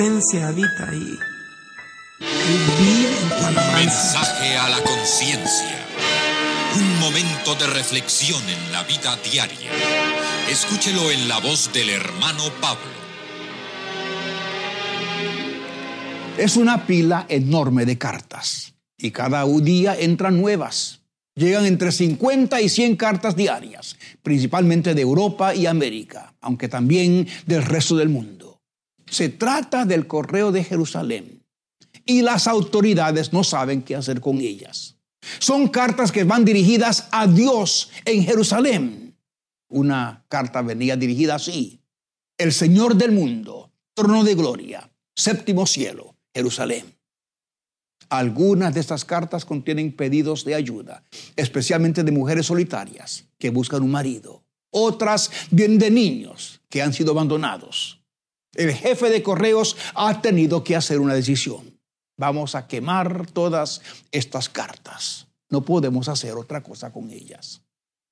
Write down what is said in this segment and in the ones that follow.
presencia habita ahí. Y vive en tu alabanza. Mensaje a la conciencia. Un momento de reflexión en la vida diaria. Escúchelo en la voz del hermano Pablo. Es una pila enorme de cartas y cada día entran nuevas. Llegan entre 50 y 100 cartas diarias, principalmente de Europa y América, aunque también del resto del mundo. Se trata del correo de Jerusalén y las autoridades no saben qué hacer con ellas. Son cartas que van dirigidas a Dios en Jerusalén. Una carta venía dirigida así: el Señor del mundo, trono de gloria, séptimo cielo, Jerusalén. Algunas de estas cartas contienen pedidos de ayuda, especialmente de mujeres solitarias que buscan un marido. Otras vienen de niños que han sido abandonados. El jefe de correos ha tenido que hacer una decisión. Vamos a quemar todas estas cartas. No podemos hacer otra cosa con ellas.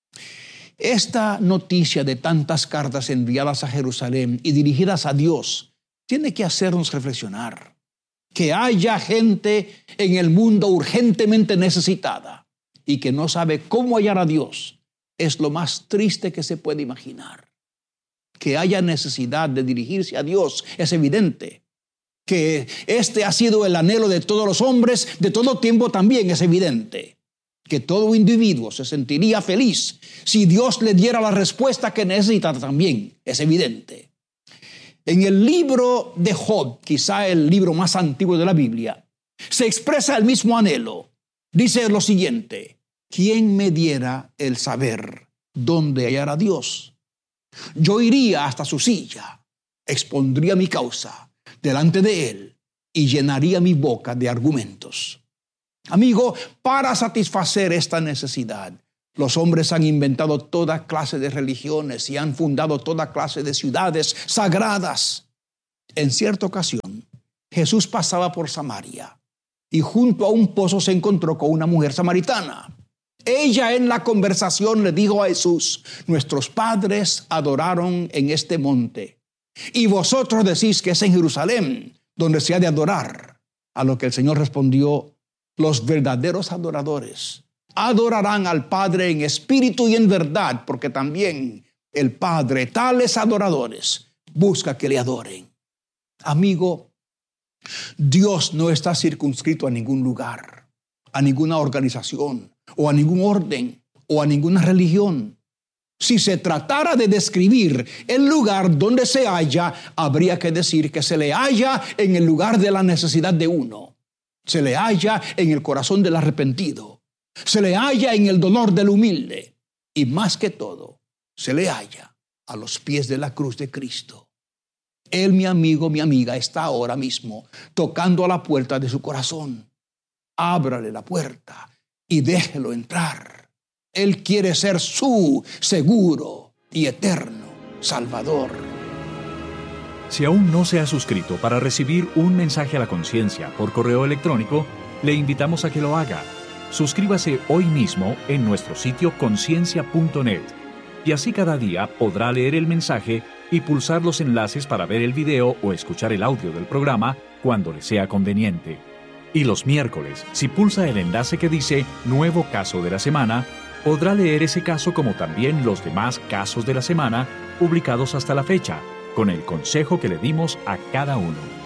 Esta noticia de tantas cartas enviadas a Jerusalén y dirigidas a Dios tiene que hacernos reflexionar. Que haya gente en el mundo urgentemente necesitada y que no sabe cómo hallar a Dios es lo más triste que se puede imaginar. Que haya necesidad de dirigirse a Dios es evidente. Que este ha sido el anhelo de todos los hombres de todo tiempo también es evidente. Que todo individuo se sentiría feliz si Dios le diera la respuesta que necesita también es evidente. En el libro de Job, quizá el libro más antiguo de la Biblia, se expresa el mismo anhelo. Dice lo siguiente: ¿quién me diera el saber dónde hallar a Dios? Yo iría hasta su silla, expondría mi causa delante de él y llenaría mi boca de argumentos. Amigo, para satisfacer esta necesidad, los hombres han inventado toda clase de religiones y han fundado toda clase de ciudades sagradas. En cierta ocasión, Jesús pasaba por Samaria y junto a un pozo se encontró con una mujer samaritana. Ella en la conversación le dijo a Jesús: nuestros padres adoraron en este monte y vosotros decís que es en Jerusalén donde se ha de adorar. A lo que el Señor respondió: los verdaderos adoradores adorarán al Padre en espíritu y en verdad, porque también el Padre, tales adoradores, busca que le adoren. Amigo, Dios no está circunscrito a ningún lugar, a ninguna organización, o a ningún orden, o a ninguna religión. Si se tratara de describir el lugar donde se halla, habría que decir que se le halla en el lugar de la necesidad de uno. Se le halla en el corazón del arrepentido. Se le halla en el dolor del humilde. Y más que todo, se le halla a los pies de la cruz de Cristo. Él, mi amigo, mi amiga, está ahora mismo tocando a la puerta de su corazón. Ábrale la puerta y déjelo entrar. Él quiere ser su seguro y eterno Salvador. Si aún no se ha suscrito para recibir un mensaje a la conciencia por correo electrónico, le invitamos a que lo haga. Suscríbase hoy mismo en nuestro sitio conciencia.net y así cada día podrá leer el mensaje y pulsar los enlaces para ver el video o escuchar el audio del programa cuando le sea conveniente. Y los miércoles, si pulsa el enlace que dice Nuevo Caso de la Semana, podrá leer ese caso como también los demás casos de la semana publicados hasta la fecha, con el consejo que le dimos a cada uno.